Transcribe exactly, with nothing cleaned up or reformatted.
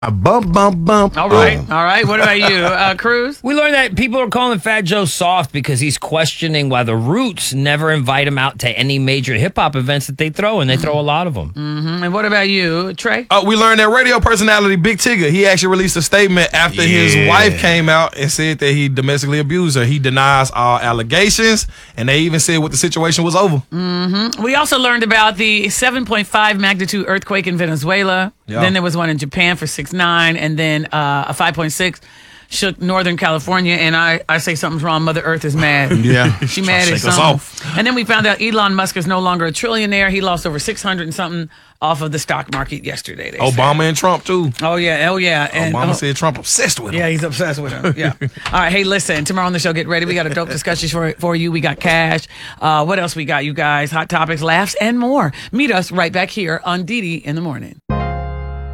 Bump, bump, bump. All right, oh. all right. What about you, uh, Cruz? We learned that people are calling Fat Joe soft because he's questioning why the Roots never invite him out to any major hip hop events that they throw, and they throw a lot of them. Mm-hmm. And what about you, Trey? Uh, we learned that radio personality Big Tigger, he actually released a statement after yeah. his wife came out and said that he domestically abused her. He denies all allegations, and they even said what the situation was over. Mm-hmm. We also learned about the seven point five magnitude earthquake in Venezuela. Yeah. Then there was one in Japan for six point nine, and then uh, a five point six shook Northern California. And I, I say something's wrong. Mother Earth is mad. Yeah, she mad at something. And then we found out Elon Musk is no longer a trillionaire. He lost over six hundred and something off of the stock market yesterday. Obama said. and Trump too. Oh yeah, oh yeah. And, Obama oh, said Trump obsessed with him. Yeah, he's obsessed with him. Yeah. All right, hey, listen. Tomorrow on the show, get ready. We got a dope discussion for for you. We got cash. Uh, what else we got, you guys? Hot topics, laughs, and more. Meet us right back here on Dee Dee in the Morning.